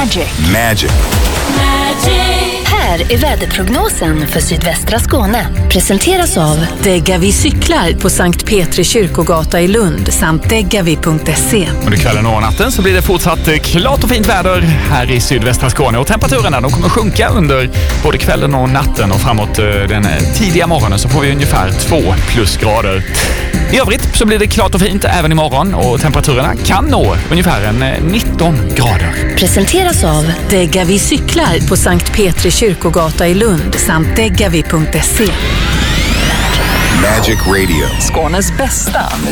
Magic. Här är väderprognosen för sydvästra Skåne. Presenteras av Degavi cyklar på Sankt Petri kyrkogata i Lund samt degavi.se. Under kvällen och natten så blir det fortsatt klart och fint väder här i sydvästra Skåne. Och temperaturerna de kommer sjunka under både kvällen och natten. Och framåt den tidiga morgonen så får vi ungefär 2 plusgrader. I övrigt så blir det klart och fint även imorgon. Och temperaturerna kan nå ungefär en 19 grader. Presenteras av Degavi cyklar på Sankt Petri kyrkogata i Lund samt degavi.se. Magic Radio. Skånes bästa